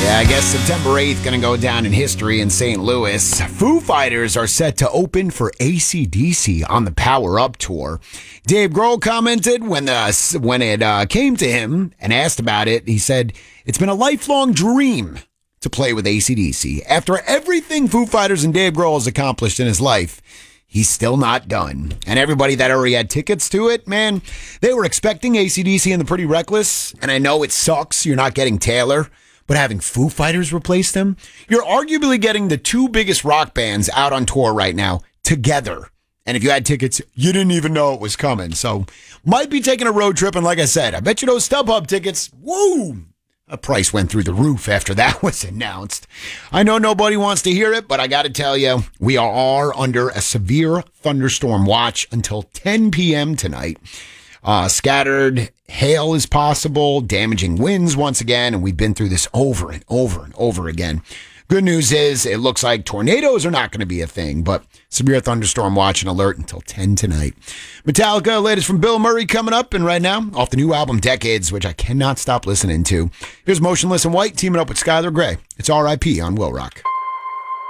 Yeah, I guess September 8th going to go down in history in St. Louis. Foo Fighters are set to open for AC/DC on the Power Up Tour. Dave Grohl commented when it came to him and asked about it. He said, "It's been a lifelong dream to play with AC/DC. After everything Foo Fighters and Dave Grohl has accomplished in his life, he's still not done." And everybody that already had tickets to it, man, they were expecting AC/DC and the Pretty Reckless. And I know it sucks you're not getting Taylor, but having Foo Fighters replace them, you're arguably getting the two biggest rock bands out on tour right now together. And if you had tickets, you didn't even know it was coming. So might be taking a road trip. And like I said, I bet you those StubHub tickets, woo, a price went through the roof after that was announced. I know nobody wants to hear it, but I got to tell you, we are under a severe thunderstorm watch until 10 p.m. tonight. Scattered hail is possible, damaging winds once again, and we've been through this over and over and over again. Good news is it looks like tornadoes are not going to be a thing, but severe thunderstorm watch and alert until 10 tonight. Metallica, latest from Bill Murray coming up, and right now, off the new album Decades, which I cannot stop listening to. Here's Motionless in White teaming up with Skylar Grey. It's R.I.P. on Will Rock.